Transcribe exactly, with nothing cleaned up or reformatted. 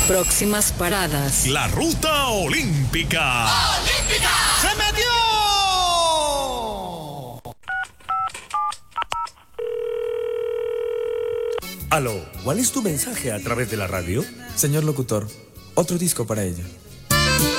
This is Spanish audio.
Próximas paradas. La ruta olímpica. ¡Olímpica! ¡Se metió! Aló, ¿cuál es tu mensaje a través de la radio? Señor locutor, otro disco para ella.